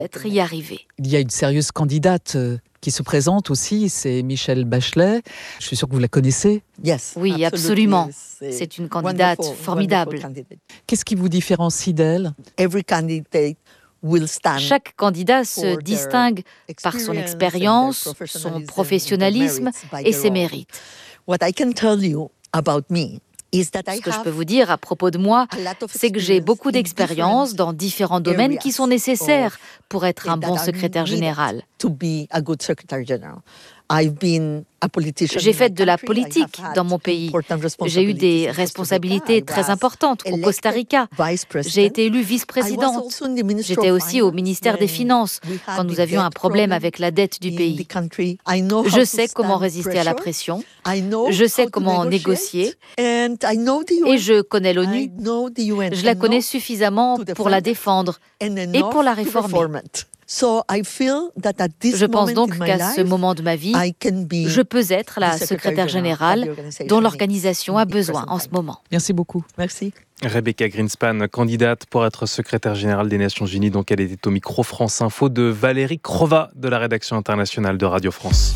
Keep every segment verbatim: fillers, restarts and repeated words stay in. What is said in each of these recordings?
être y arriver. Il y a une sérieuse candidate euh, qui se présente aussi, c'est Michelle Bachelet. Je suis sûre que vous la connaissez. Yes, Oui, absolument. C'est une candidate wonderful, formidable. wonderful candidate. Qu'est-ce qui vous différencie d'elle ? Every candidate will stand Chaque candidat se for their distingue par son expérience, and their son professionalism professionnalisme and their merits by et their ses own. mérites. What I can tell you about me is that I Ce que je have peux vous dire à propos de moi, a lot of c'est que j'ai experience beaucoup in d'expérience different dans différents domaines qui sont nécessaires pour être un that bon are secrétaire needed général. to be a good secretary general. I've been a politician J'ai in fait my de la country. I have politique had dans mon pays. important J'ai eu des responsibilities in Costa responsabilités Rica. I très was importantes au Costa Rica. elected vice president. J'ai été élue I was vice-présidente. also in the Ministry J'étais of aussi au Finance ministère des when Finances we had quand nous the avions un debt problème problem avec la dette du in pays. the country. I know how Je to sais comment stand résister à la pressure. pression. I know Je sais how to comment negotiate. négocier. And I know the U N. Et je connais I l'ONU. know the U N Je la enough connais suffisamment to pour la defend it défendre and et enough pour la to réformer. reform it. So I feel that at this Je pense moment donc in my qu'à ce life, moment de ma vie, I can be je peux être la the secretary secrétaire general générale that the organization dont needs l'organisation in a the besoin present en ce time. moment. Merci beaucoup. Merci. Rebecca Greenspan, candidate pour être secrétaire générale des Nations Unies. Donc elle était au micro France Info de Valérie Crova de la rédaction internationale de Radio France.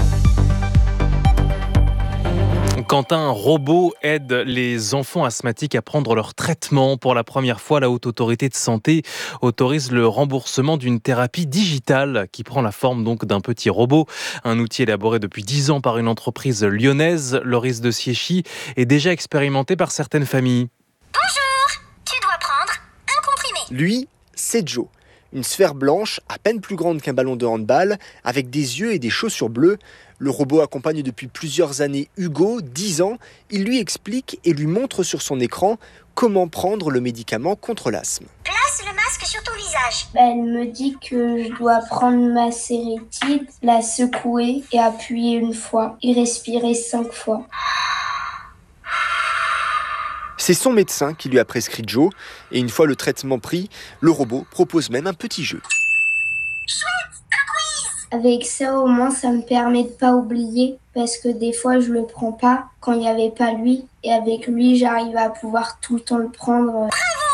Quand un robot aide les enfants asthmatiques à prendre leur traitement, pour la première fois, la Haute Autorité de Santé autorise le remboursement d'une thérapie digitale qui prend la forme donc d'un petit robot. Un outil élaboré depuis dix ans par une entreprise lyonnaise, Loris de Siechy, est déjà expérimenté par certaines familles. Bonjour, tu dois prendre un comprimé. Lui, c'est Joe. Une sphère blanche, à peine plus grande qu'un ballon de handball, avec des yeux et des chaussures bleues. Le robot accompagne depuis plusieurs années Hugo, dix ans. Il lui explique et lui montre sur son écran comment prendre le médicament contre l'asthme. Place le masque sur ton visage. Elle me dit que je dois prendre ma sérétide, la secouer et appuyer une fois et respirer cinq fois. C'est son médecin qui lui a prescrit Joe. Et une fois le traitement pris, le robot propose même un petit jeu. Avec ça, au moins, ça me permet de pas oublier parce que des fois, je le prends pas quand il n'y avait pas lui. Et avec lui, j'arrive à pouvoir tout le temps le prendre.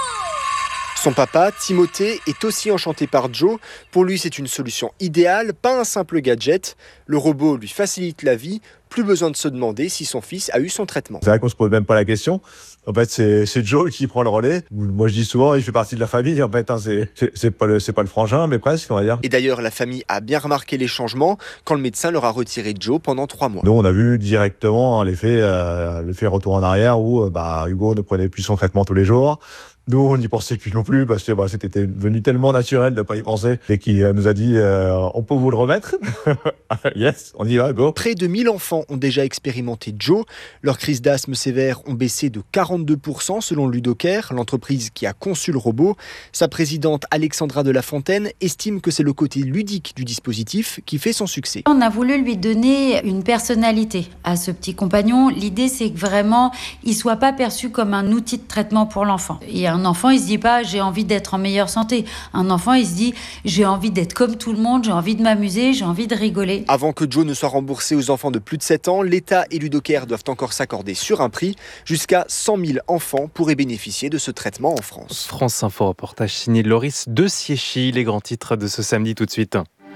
Son papa, Timothée, est aussi enchanté par Joe. Pour lui, c'est une solution idéale, pas un simple gadget. Le robot lui facilite la vie. Plus besoin de se demander si son fils a eu son traitement. C'est vrai qu'on se pose même pas la question. En fait, c'est, c'est Joe qui prend le relais. Moi, je dis souvent, il fait partie de la famille. En fait, hein, c'est, c'est, c'est pas le, c'est pas le frangin, mais presque, on va dire. Et d'ailleurs, la famille a bien remarqué les changements quand le médecin leur a retiré Joe pendant trois mois. Nous, on a vu directement hein, l'effet, euh, l'effet retour en arrière où, euh, bah, Hugo ne prenait plus son traitement tous les jours. Nous, on n'y pensait plus non plus parce que bah, c'était devenu tellement naturel de ne pas y penser et qui euh, nous a dit euh, on peut vous le remettre. Yes, on y va, go. Près de mille enfants ont déjà expérimenté Joe. Leurs crises d'asthme sévères ont baissé de quarante-deux pour cent selon Ludocare, l'entreprise qui a conçu le robot. Sa présidente Alexandra de la Fontaine estime que c'est le côté ludique du dispositif qui fait son succès. On a voulu lui donner une personnalité à ce petit compagnon. L'idée, c'est que vraiment, il soit pas perçu comme un outil de traitement pour l'enfant. Et un enfant, il se dit pas j'ai envie d'être en meilleure santé. Un enfant, il se dit j'ai envie d'être comme tout le monde, j'ai envie de m'amuser, j'ai envie de rigoler. Avant que Joe ne soit remboursé aux enfants de plus de sept ans, l'État et Ludocare doivent encore s'accorder sur un prix. Jusqu'à cent mille enfants pourraient bénéficier de ce traitement en France. France Info, reportage signé Loris de Siechy. Les grands titres de ce samedi tout de suite.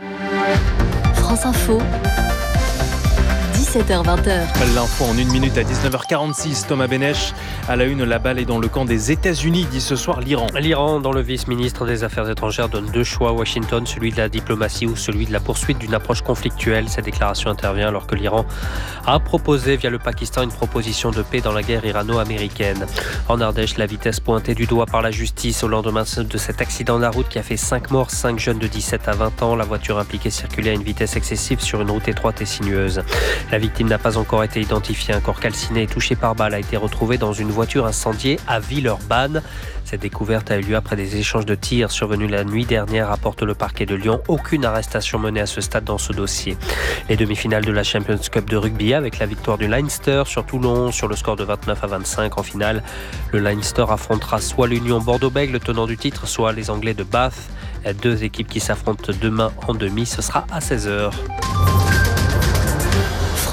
France Info. dix-sept heures vingt. L'info en une minute à dix-neuf heures quarante-six. Thomas Benech, à la une, la balle est dans le camp des États-Unis, dit ce soir l'Iran. L'Iran, dont le vice-ministre des Affaires étrangères donne deux choix à Washington, celui de la diplomatie ou celui de la poursuite d'une approche conflictuelle. Cette déclaration intervient alors que l'Iran a proposé via le Pakistan une proposition de paix dans la guerre irano-américaine. En Ardèche, la vitesse pointée du doigt par la justice au lendemain de cet accident de la route qui a fait cinq morts, cinq jeunes de dix-sept à vingt ans. La voiture impliquée circulait à une vitesse excessive sur une route étroite et sinueuse. La victime n'a pas encore été identifiée. Un corps calciné et touché par balle a été retrouvé dans une voiture incendiée à Villeurbanne. Cette découverte a eu lieu après des échanges de tirs survenus la nuit dernière, rapporte le parquet de Lyon. Aucune arrestation menée à ce stade dans ce dossier. Les demi-finales de la Champions Cup de rugby avec la victoire du Leinster sur Toulon sur le score de vingt-neuf à vingt-cinq. En finale, le Leinster affrontera soit l'Union Bordeaux-Bègles, le tenant du titre, soit les Anglais de Bath. Deux équipes qui s'affrontent demain en demi. Ce sera à seize heures.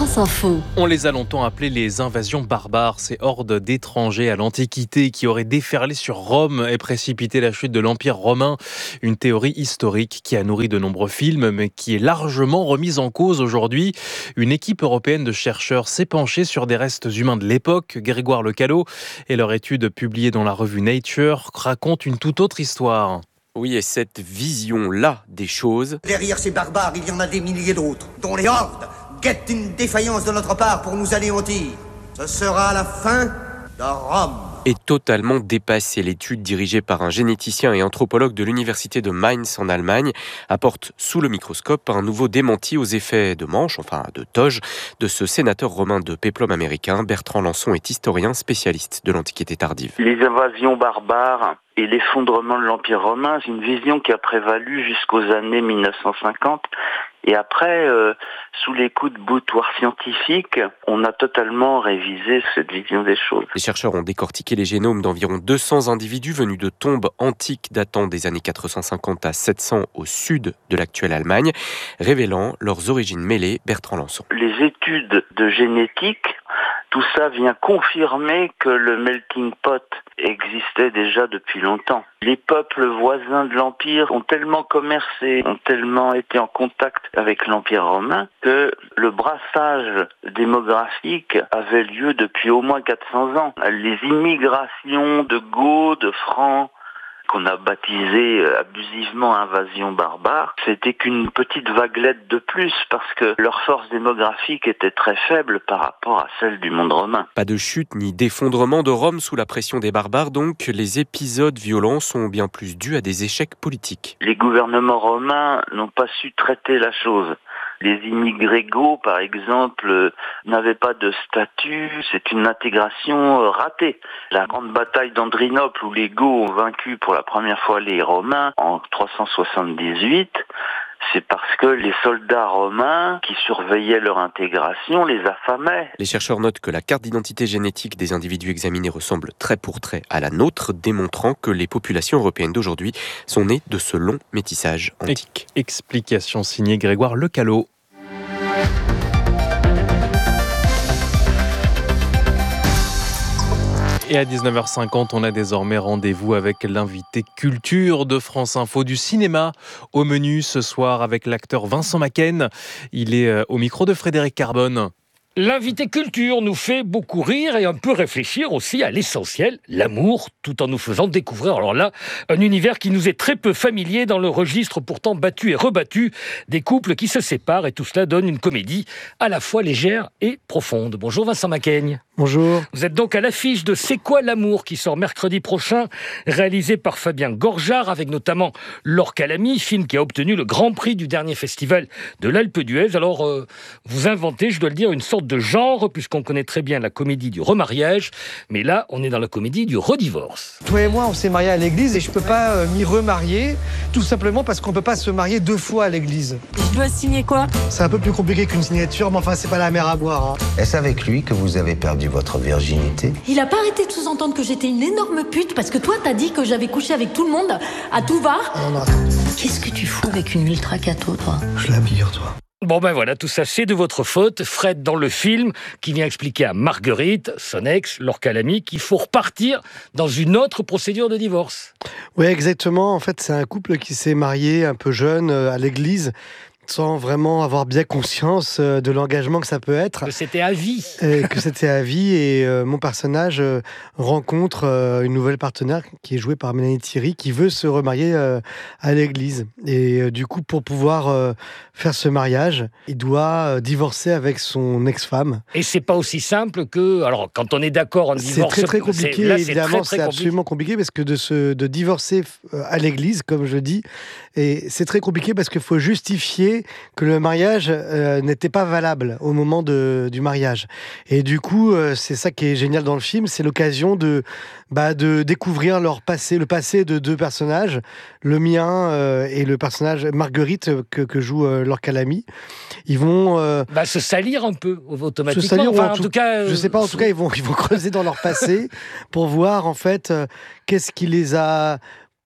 France Info. On les a longtemps appelés les invasions barbares, ces hordes d'étrangers à l'Antiquité qui auraient déferlé sur Rome et précipité la chute de l'Empire romain. Une théorie historique qui a nourri de nombreux films, mais qui est largement remise en cause aujourd'hui. Une équipe européenne de chercheurs s'est penchée sur des restes humains de l'époque, Grégoire Lecallot, et leur étude publiée dans la revue Nature raconte une toute autre histoire. Oui, et cette vision-là des choses... Derrière ces barbares, il y en a des milliers d'autres, dont les hordes guettent une défaillance de notre part pour nous anéantir. Ce sera la fin de Rome. Est totalement dépassée. L'étude dirigée par un généticien et anthropologue de l'université de Mainz en Allemagne apporte sous le microscope un nouveau démenti aux effets de manche, enfin de toge, de ce sénateur romain de péplum américain. Bertrand Lançon est historien spécialiste de l'Antiquité tardive. Les invasions barbares et l'effondrement de l'Empire romain, c'est une vision qui a prévalu jusqu'aux années mille neuf cent cinquante. Et après, euh, sous les coups de boutoir scientifique, on a totalement révisé cette vision des choses. Les chercheurs ont décortiqué les génomes d'environ deux cents individus venus de tombes antiques datant des années quatre cent cinquante à sept cents au sud de l'actuelle Allemagne, révélant leurs origines mêlées. Bertrand Lançon. Les études de génétique, tout ça vient confirmer que le melting pot existait déjà depuis longtemps. Les peuples voisins de l'Empire ont tellement commercé, ont tellement été en contact avec l'Empire romain que le brassage démographique avait lieu depuis au moins quatre cents ans. Les immigrations de Goths, de Francs, qu'on a baptisé abusivement invasion barbare, c'était qu'une petite vaguelette de plus parce que leur force démographique était très faible par rapport à celle du monde romain. Pas de chute ni d'effondrement de Rome sous la pression des barbares, donc les épisodes violents sont bien plus dus à des échecs politiques. Les gouvernements romains n'ont pas su traiter la chose. Les immigrés goths, par exemple, n'avaient pas de statut. C'est une intégration ratée. La grande bataille d'Andrinople, où les Goths ont vaincu pour la première fois les Romains en trois cent soixante-dix-huit, c'est parce que les soldats romains qui surveillaient leur intégration les affamaient. Les chercheurs notent que la carte d'identité génétique des individus examinés ressemble trait pour trait à la nôtre, démontrant que les populations européennes d'aujourd'hui sont nées de ce long métissage antique. Explication signée Grégoire Lecallot. Et à dix-neuf heures cinquante, on a désormais rendez-vous avec l'invité culture de France Info, du cinéma au menu ce soir avec l'acteur Vincent Macken. Il est au micro de Frédéric Carbone. L'invité culture nous fait beaucoup rire et un peu réfléchir aussi à l'essentiel, l'amour, tout en nous faisant découvrir, alors là, un univers qui nous est très peu familier dans le registre pourtant battu et rebattu des couples qui se séparent, et tout cela donne une comédie à la fois légère et profonde. Bonjour Vincent Macken. Bonjour. Vous êtes donc à l'affiche de C'est quoi l'amour qui sort mercredi prochain, réalisé par Fabien Gorjard avec notamment Laure Calamy, film qui a obtenu le grand prix du dernier festival de l'Alpe d'Huez. Alors, euh, vous inventez, je dois le dire, une sorte de genre, puisqu'on connaît très bien la comédie du remariage, mais là, on est dans la comédie du redivorce. Toi et moi, on s'est mariés à l'église et je peux pas euh, m'y remarier, tout simplement parce qu'on peut pas se marier deux fois à l'église. Je dois signer quoi? C'est un peu plus compliqué qu'une signature, mais enfin, c'est pas la mer à boire. Hein. Est-ce avec lui que vous avez perdu votre virginité? Il a pas arrêté de sous-entendre que j'étais une énorme pute parce que toi, t'as dit que j'avais couché avec tout le monde à tout va. Non, non, attends. Qu'est-ce que tu fous avec une ultra cato, toi? Je l'habille, toi. Bon ben voilà, tout ça c'est de votre faute. Fred dans le film qui vient expliquer à Marguerite, son ex, Laure Calamy, qu'il faut repartir dans une autre procédure de divorce. Oui, exactement. En fait, c'est un couple qui s'est marié un peu jeune à l'église, sans vraiment avoir bien conscience de l'engagement que ça peut être. Que c'était à vie. Et que c'était à vie. Et euh, mon personnage euh, rencontre euh, une nouvelle partenaire qui est jouée par Mélanie Thierry, qui veut se remarier euh, à l'église. Et euh, du coup, pour pouvoir euh, faire ce mariage, il doit euh, divorcer avec son ex-femme. Et c'est pas aussi simple que... Alors, quand on est d'accord, on divorce... C'est très, très compliqué. Là, évidemment, c'est, c'est absolument compliqué parce que de, se, de divorcer à l'église, comme je dis, et c'est très compliqué parce qu'il faut justifier que le mariage euh, n'était pas valable au moment de, du mariage. Et du coup, euh, c'est ça qui est génial dans le film, c'est l'occasion de, bah, de découvrir leur passé, le passé de deux personnages, le mien euh, et le personnage Marguerite que, que joue euh, Laure Calamy. Ils vont euh, bah, se salir un peu automatiquement. Se salir, enfin, en, en tout, tout cas, euh, je sais pas. En tout cas, ils vont ils vont creuser dans leur passé pour voir en fait euh, qu'est-ce qui les a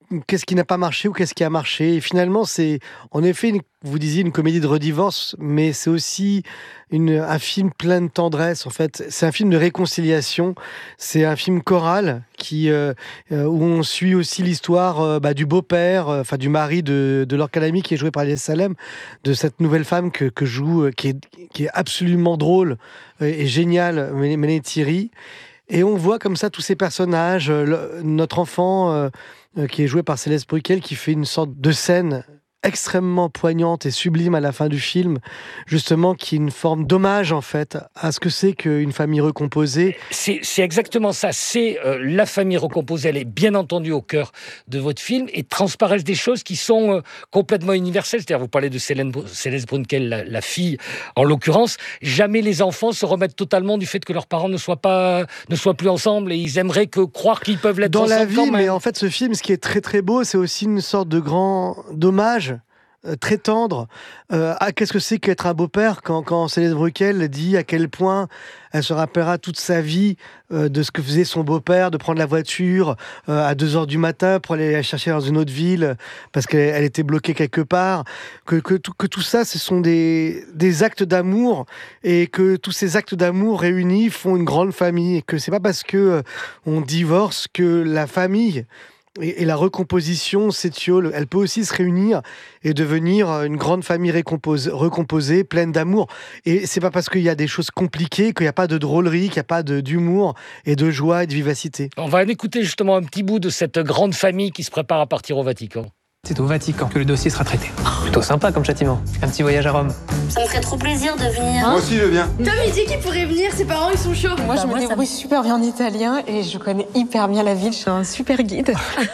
qu'est-ce qui n'a pas marché ou qu'est-ce qui a marché. Et finalement, c'est en effet, une, vous disiez, une comédie de redivorce, mais c'est aussi une, un film plein de tendresse. En fait, c'est un film de réconciliation. C'est un film choral qui, euh, où on suit aussi l'histoire euh, bah, du beau-père, enfin euh, du mari de, de Laure Calamy, qui est joué par Alice Salem, de cette nouvelle femme que, que joue, euh, qui, est, qui est absolument drôle et, et géniale, Mélanie Thierry. Et on voit comme ça tous ces personnages. Le, notre enfant, euh, euh, qui est joué par Céleste Bruquel, qui fait une sorte de scène extrêmement poignante et sublime à la fin du film, justement, qui est une forme d'hommage, en fait, à ce que c'est qu'une famille recomposée. C'est, c'est exactement ça. C'est euh, la famille recomposée. Elle est bien entendu au cœur de votre film et transparaissent des choses qui sont euh, complètement universelles. C'est-à-dire, vous parlez de Céleste Brunkel, la, la fille, en l'occurrence. Jamais les enfants se remettent totalement du fait que leurs parents ne soient pas, ne soient plus ensemble et ils aimeraient que croire qu'ils peuvent l'être dans ensemble la vie. Quand même. Mais en fait, ce film, ce qui est très très beau, c'est aussi une sorte de grand dommage. Très tendre. Euh, ah, qu'est-ce que c'est qu'être un beau-père quand, quand Céleste Bruquel dit à quel point elle se rappellera toute sa vie euh, de ce que faisait son beau-père, de prendre la voiture euh, à deux heures du matin pour aller la chercher dans une autre ville parce qu'elle elle était bloquée quelque part. Que, que, tout, que tout ça, ce sont des, des actes d'amour et que tous ces actes d'amour réunis font une grande famille et que c'est pas parce que euh, on divorce que la famille Et, et la recomposition s'étiole, elle peut aussi se réunir et devenir une grande famille recomposée, recomposée pleine d'amour. Et c'est pas parce qu'il y a des choses compliquées qu'il n'y a pas de drôlerie, qu'il n'y a pas de, d'humour et de joie et de vivacité. On va écouter justement un petit bout de cette grande famille qui se prépare à partir au Vatican. C'est au Vatican que le dossier sera traité. Plutôt sympa comme châtiment. Un petit voyage à Rome. Ça me ferait trop plaisir de venir. Moi aussi, je viens. Tom, il dit qu'il pourrait venir, ses parents, ils sont chauds. Moi, bah, je me débrouille ça... super bien en italien et je connais hyper bien la ville. Je suis un super guide.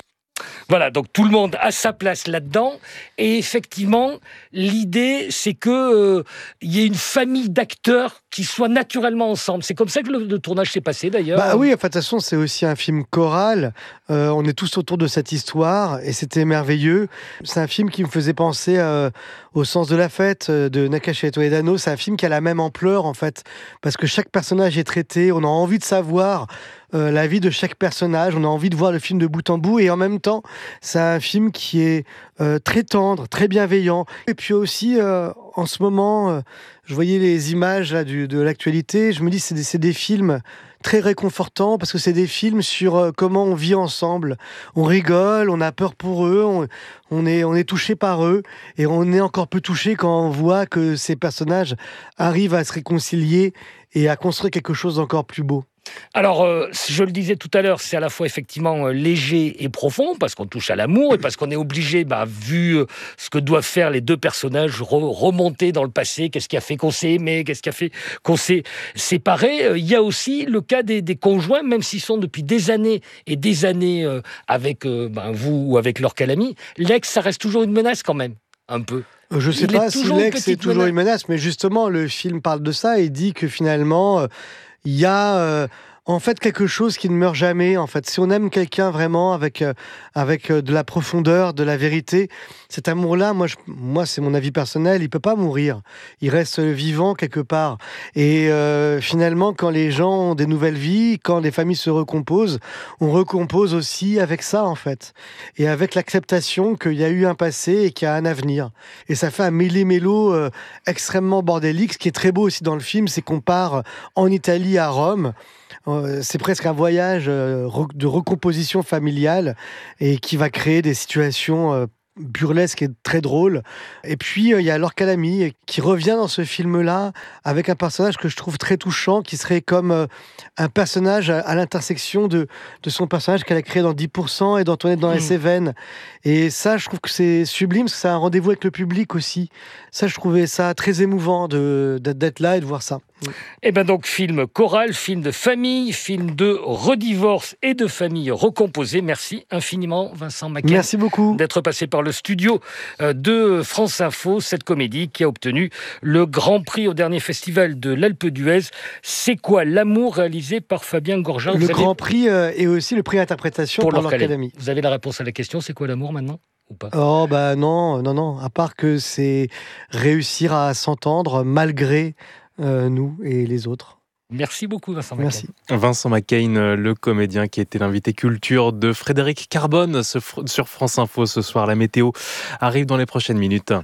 Voilà, donc tout le monde a sa place là-dedans. Et effectivement, l'idée, c'est qu'il euh, y ait une famille d'acteurs qui soient naturellement ensemble. C'est comme ça que le, le tournage s'est passé, d'ailleurs. Bah oui, en fait, de toute façon, c'est aussi un film choral. Euh, on est tous autour de cette histoire et c'était merveilleux. C'est un film qui me faisait penser euh, au Sens de la fête de Nakache Toledano. C'est un film qui a la même ampleur, en fait, parce que chaque personnage est traité. On a envie de savoir Euh, la vie de chaque personnage, on a envie de voir le film de bout en bout et en même temps, c'est un film qui est euh, très tendre, très bienveillant. Et puis aussi, euh, en ce moment, euh, je voyais les images là, du, de l'actualité, je me dis c'est des, c'est des films très réconfortants parce que c'est des films sur euh, comment on vit ensemble. On rigole, on a peur pour eux, on, on est, on est touché par eux et on est encore plus touché quand on voit que ces personnages arrivent à se réconcilier et à construire quelque chose d'encore plus beau. Alors, euh, je le disais tout à l'heure, c'est à la fois effectivement euh, léger et profond, parce qu'on touche à l'amour et parce qu'on est obligé, bah, vu euh, ce que doivent faire les deux personnages, re- remonter dans le passé, qu'est-ce qui a fait qu'on s'est aimé, qu'est-ce qui a fait qu'on s'est séparé. Euh, il y a aussi le cas des, des conjoints, même s'ils sont depuis des années et des années euh, avec euh, bah, vous ou avec Laure Calamy, l'ex, ça reste toujours une menace quand même, un peu. Je ne sais il pas si l'ex est toujours menace. une menace, mais justement, le film parle de ça et dit que finalement... Euh, il y a euh, en fait quelque chose qui ne meurt jamais. En fait, si on aime quelqu'un vraiment avec euh, avec euh, de la profondeur, de la vérité, cet amour-là, moi, je, moi, c'est mon avis personnel, il peut pas mourir. Il reste vivant quelque part. Et euh, finalement, quand les gens ont des nouvelles vies, quand les familles se recomposent, on recompose aussi avec ça, en fait, et avec l'acceptation qu'il y a eu un passé et qu'il y a un avenir. Et ça fait un méli-mélo euh, extrêmement bordélique. Ce qui est très beau aussi dans le film, c'est qu'on part en Italie, à Rome. C'est presque un voyage de recomposition familiale et qui va créer des situations burlesque et très drôle. Et puis, il euh, y a Laure Calamy qui revient dans ce film-là avec un personnage que je trouve très touchant, qui serait comme euh, un personnage à, à l'intersection de, de son personnage qu'elle a créé dans dix pour cent et d'Antoinette dans mmh. les Cévennes. Et ça, je trouve que c'est sublime, parce que c'est un rendez-vous avec le public aussi. Ça, je trouvais ça très émouvant de, d'être là et de voir ça. Et bien donc, film choral, film de famille, film de redivorce et de famille recomposée. Merci infiniment, Vincent Maquet. Merci beaucoup. D'être passé par le studio de France Info, cette comédie qui a obtenu le Grand Prix au dernier festival de l'Alpe d'Huez. C'est quoi l'amour, réalisé par Fabien Gorjard. Le Grand Prix euh, et aussi le prix d'interprétation pour, pour Laure Calamy. Vous avez la réponse à la question, c'est quoi l'amour maintenant ? Ou pas ? Oh bah non, non, non. À part que c'est réussir à s'entendre malgré euh, nous et les autres. Merci beaucoup Vincent McCain. Merci. Vincent McCain, le comédien qui était l'invité culture de Frédéric Carbone sur France Info ce soir. La météo arrive dans les prochaines minutes.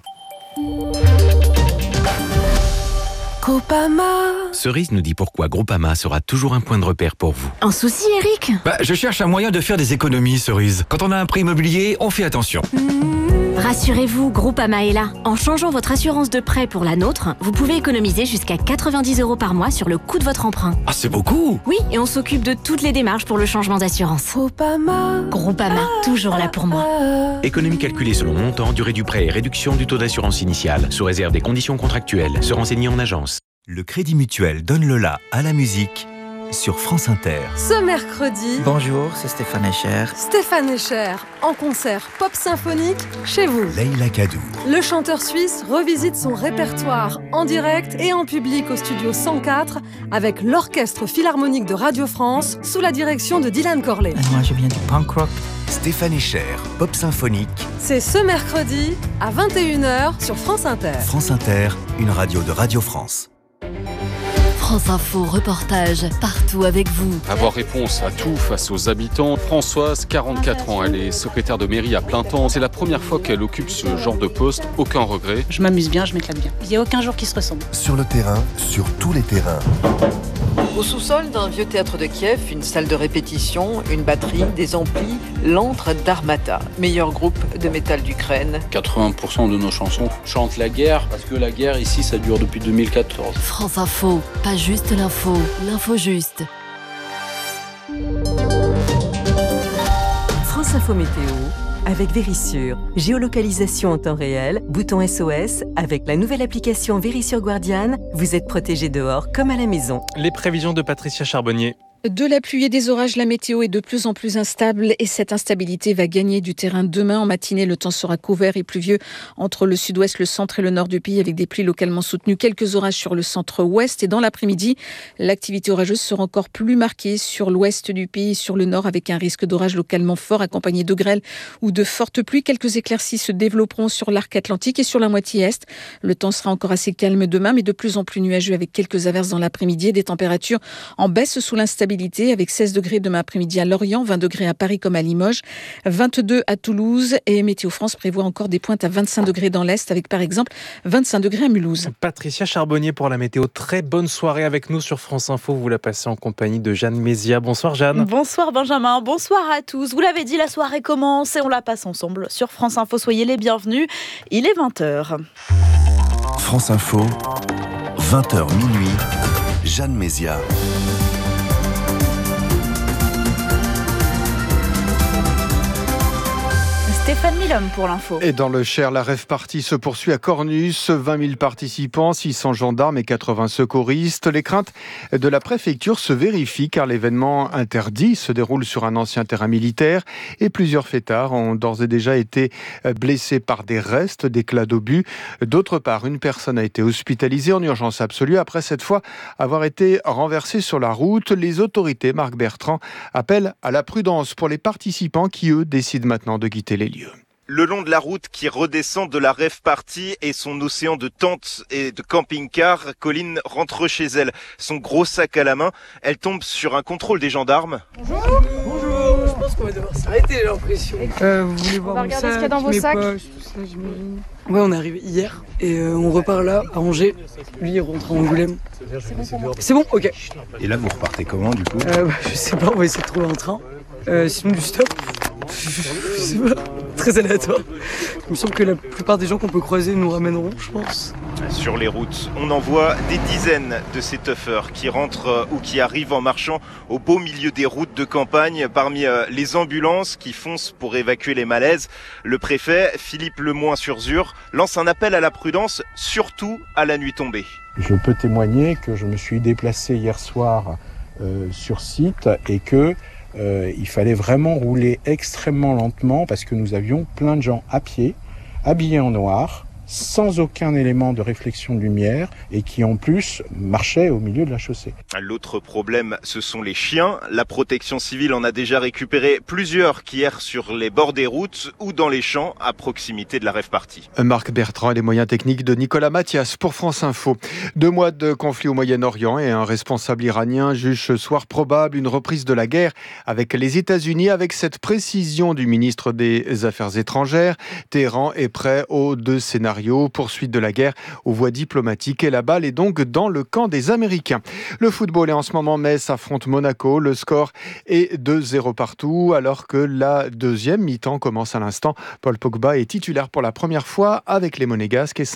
Groupama. Cerise nous dit pourquoi Groupama sera toujours un point de repère pour vous. Un souci, Eric ? Bah, je cherche un moyen de faire des économies, Cerise. Quand on a un prêt immobilier, on fait attention. Rassurez-vous, Groupama est là. En changeant votre assurance de prêt pour la nôtre, vous pouvez économiser jusqu'à quatre-vingt-dix euros par mois sur le coût de votre emprunt. Ah, c'est beaucoup! Oui, et on s'occupe de toutes les démarches pour le changement d'assurance. Groupama. Groupama, toujours là pour moi. Économie calculée selon montant, durée du prêt et réduction du taux d'assurance initiale, sous réserve des conditions contractuelles. Se renseigner en agence. Le Crédit Mutuel donne le la à la musique sur France Inter. Ce mercredi, bonjour, c'est Stéphane Escher. Stéphane Escher, en concert pop symphonique chez vous. Leïla Kaddour. Le chanteur suisse revisite son répertoire en direct et en public au studio cent quatre avec l'Orchestre Philharmonique de Radio France sous la direction de Dylan Corley. Et moi, je viens du punk rock. Stéphane Escher, pop symphonique. C'est ce mercredi à vingt et une heures sur France Inter. France Inter, une radio de Radio France. France Info, reportage, partout avec vous. Avoir réponse à tout face aux habitants. Françoise, quarante-quatre ans, elle est secrétaire de mairie à plein temps. C'est la première fois qu'elle occupe ce genre de poste. Aucun regret. Je m'amuse bien, je m'éclate bien. Il n'y a aucun jour qui se ressemble. Sur le terrain, sur tous les terrains. Au sous-sol d'un vieux théâtre de Kiev, une salle de répétition, une batterie, des amplis, l'antre d'Armata, meilleur groupe de métal d'Ukraine. quatre-vingts pour cent de nos chansons chantent la guerre, parce que la guerre ici, ça dure depuis deux mille quatorze. France Info, pas juste l'info, l'info juste. France Info Météo avec Vérissure. Géolocalisation en temps réel, bouton S O S. Avec la nouvelle application Vérissure Guardian, vous êtes protégé dehors comme à la maison. Les prévisions de Patricia Charbonnier. De la pluie et des orages, la météo est de plus en plus instable et cette instabilité va gagner du terrain demain. En matinée, le temps sera couvert et pluvieux entre le sud-ouest, le centre et le nord du pays avec des pluies localement soutenues. Quelques orages sur le centre-ouest et dans l'après-midi, l'activité orageuse sera encore plus marquée sur l'ouest du pays et sur le nord avec un risque d'orage localement fort accompagné de grêle ou de fortes pluies. Quelques éclaircies se développeront sur l'arc atlantique et sur la moitié est. Le temps sera encore assez calme demain mais de plus en plus nuageux avec quelques averses dans l'après-midi et des températures en baisse sous l'instabilité. Avec seize degrés demain après-midi à Lorient, vingt degrés à Paris comme à Limoges, vingt-deux à Toulouse et Météo France prévoit encore des pointes à vingt-cinq degrés dans l'Est avec par exemple vingt-cinq degrés à Mulhouse. Patricia Charbonnier pour la météo. Très bonne soirée avec nous sur France Info. Vous la passez en compagnie de Jeanne Mézia. Bonsoir Jeanne. Bonsoir Benjamin, bonsoir à tous. Vous l'avez dit, la soirée commence et on la passe ensemble sur France Info. Soyez les bienvenus. Il est vingt heures. France Info, vingt heures minuit, Jeanne Mézia. Stéphane Milhomme pour l'info. Et dans le Cher, la rave party se poursuit à Cornus. vingt mille participants, six cents gendarmes et quatre-vingts secouristes. Les craintes de la préfecture se vérifient car l'événement interdit se déroule sur un ancien terrain militaire et plusieurs fêtards ont d'ores et déjà été blessés par des restes d'éclats d'obus. D'autre part, une personne a été hospitalisée en urgence absolue après cette fois avoir été renversée sur la route. Les autorités, Marc Bertrand, appellent à la prudence pour les participants qui, eux, décident maintenant de quitter les lieux. Le long de la route qui redescend de la rave party et son océan de tentes et de camping-cars, Colline rentre chez elle, son gros sac à la main. Elle tombe sur un contrôle des gendarmes. Bonjour. Bonjour. Je pense qu'on va devoir s'arrêter, j'ai l'impression. Euh, vous voulez voir on va mon regarder sac, ce qu'il y a dans vos sacs. poches, tout ça, j'imagine. Ouais, on est arrivé hier et euh, on repart là à Angers. Lui, il rentre à Angoulême. C'est bon pour moi. C'est bon, ok. Et là, vous repartez comment du coup euh, bah, Je sais pas, on va essayer de trouver un train. Euh, sinon du stop. Je sais pas, très aléatoire. Il me semble que la plupart des gens qu'on peut croiser nous ramèneront, je pense. Sur les routes, on en voit des dizaines de ces tuffers qui rentrent ou qui arrivent en marchant au beau milieu des routes de campagne, parmi les ambulances qui foncent pour évacuer les malaises. Le préfet, Philippe Lemoyne-sur-Zur, lance un appel à la prudence, surtout à la nuit tombée. Je peux témoigner que je me suis déplacé hier soir euh, sur site et que Euh, il fallait vraiment rouler extrêmement lentement parce que nous avions plein de gens à pied, habillés en noir, sans aucun élément de réflexion de lumière et qui en plus marchaient au milieu de la chaussée. L'autre problème, ce sont les chiens. La protection civile en a déjà récupéré plusieurs qui errent sur les bords des routes ou dans les champs à proximité de la rave party. Marc Bertrand et les moyens techniques de Nicolas Mathias pour France Info. Deux mois de conflit au Moyen-Orient et un responsable iranien juge ce soir probable une reprise de la guerre avec les États-Unis. Avec cette précision du ministre des Affaires étrangères, Téhéran est prêt aux deux scénarios. Poursuite de la guerre aux voies diplomatiques et la balle est donc dans le camp des Américains. Le football est en ce moment, Metz affronte Monaco. Le score est deux zéro partout alors que la deuxième mi-temps commence à l'instant. Paul Pogba est titulaire pour la première fois avec les Monégasques et